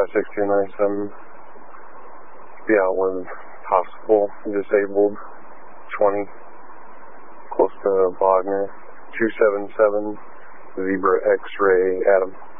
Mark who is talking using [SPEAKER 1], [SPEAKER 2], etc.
[SPEAKER 1] 6297. Be out with possible disabled 20, close to Bogner. 277, Zebra X-ray, Adam.